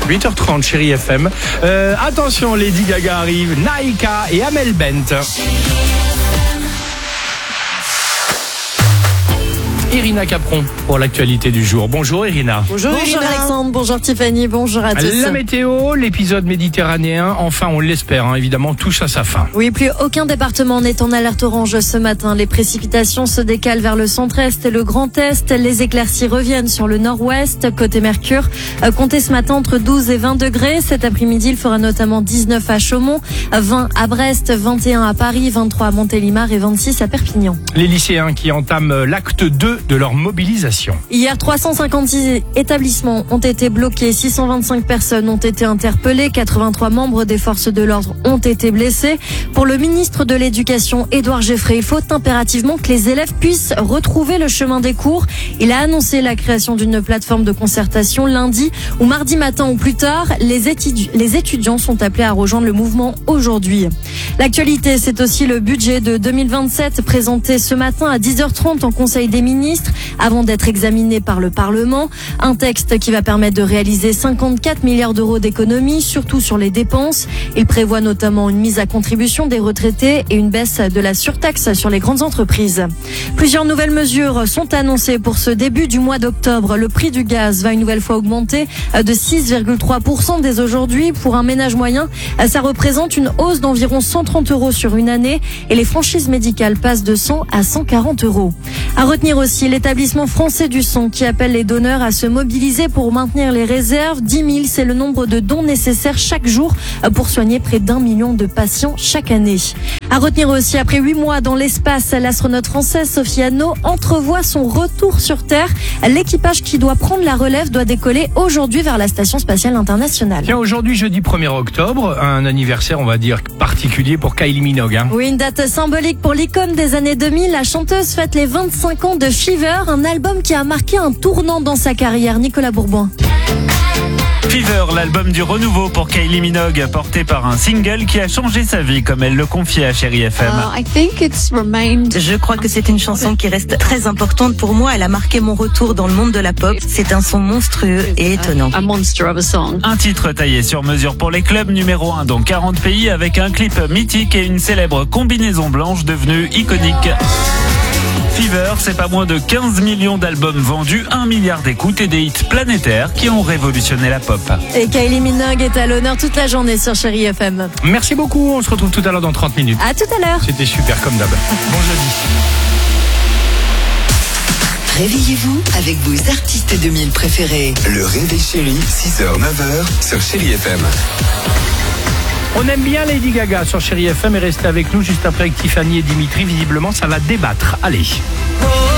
8h30, Chérie FM. Attention, Lady Gaga arrive, Naïka et Amel Bent. Irina Capron pour l'actualité du jour. Bonjour Irina. Bonjour Alexandre, bonjour Tiffany, bonjour à tous. La météo, l'épisode méditerranéen, enfin on l'espère, évidemment, touche à sa fin. Oui, plus aucun département n'est en alerte orange ce matin. Les précipitations se décalent vers le centre-est et le grand est. Les éclaircies reviennent sur le nord-ouest. Côté Mercure, comptez ce matin entre 12 et 20 degrés. Cet après-midi, il fera notamment 19 à Chaumont, 20 à Brest, 21 à Paris, 23 à Montélimar et 26 à Perpignan. Les lycéens qui entament l'acte 2 de leur mobilisation. Hier, 356 établissements ont été bloqués, 625 personnes ont été interpellées, 83 membres des forces de l'ordre ont été blessés. Pour le ministre de l'Éducation, Édouard Geffray, il faut impérativement que les élèves puissent retrouver le chemin des cours. Il a annoncé la création d'une plateforme de concertation lundi ou mardi matin ou plus tard. Les étudiants sont appelés à rejoindre le mouvement aujourd'hui. L'actualité, c'est aussi le budget de 2027 présenté ce matin à 10h30 en Conseil des ministres avant d'être examiné par le Parlement. Un texte qui va permettre de réaliser 54 milliards d'euros d'économies, surtout sur les dépenses. Il prévoit notamment une mise à contribution des retraités et une baisse de la surtaxe sur les grandes entreprises. Plusieurs nouvelles mesures sont annoncées pour ce début du mois d'octobre. Le prix du gaz va une nouvelle fois augmenter de 6,3% dès aujourd'hui. Pour un ménage moyen, ça représente une hausse d'environ 130 euros sur une année et les franchises médicales passent de 100 à 140 euros. À retenir aussi l'établissement français du sang qui appelle les donneurs à se mobiliser pour maintenir les réserves. 10 000, c'est le nombre de dons nécessaires chaque jour pour soigner près d'1 million de patients chaque année. À retenir aussi, après 8 mois dans l'espace, l'astronaute française Sophie Anno entrevoit son retour sur Terre. L'équipage qui doit prendre la relève doit décoller aujourd'hui vers la Station spatiale internationale. Tiens, aujourd'hui, jeudi 1er octobre, un anniversaire, on va dire, particulier pour Kylie Minogue. Oui, une date symbolique pour l'icône des années 2000. La chanteuse fête les 25 ans de Fever, un album qui a marqué un tournant dans sa carrière. Nicolas Bourbon. Fever, l'album du renouveau pour Kylie Minogue, porté par un single qui a changé sa vie, comme elle le confiait à Chérie FM. Je crois que c'est une chanson qui reste très importante pour moi. Elle a marqué mon retour dans le monde de la pop. C'est un son monstrueux et étonnant. Un titre taillé sur mesure pour les clubs numéro 1 dans 40 pays avec un clip mythique et une célèbre combinaison blanche devenue iconique. Fever, c'est pas moins de 15 millions d'albums vendus, 1 milliard d'écoutes et des hits planétaires qui ont révolutionné la pop. Et Kylie Minogue est à l'honneur toute la journée sur Chérie FM. Merci beaucoup, on se retrouve tout à l'heure dans 30 minutes. À tout à l'heure. C'était super comme d'hab. Bon jeudi. Réveillez-vous avec vos artistes 2000 préférés. Le Réveil Chéri, 6h-9h sur Chérie FM. On aime bien Lady Gaga sur Chérie FM et restez avec nous juste après avec Tiffany et Dimitri. Visiblement, ça va débattre. Allez.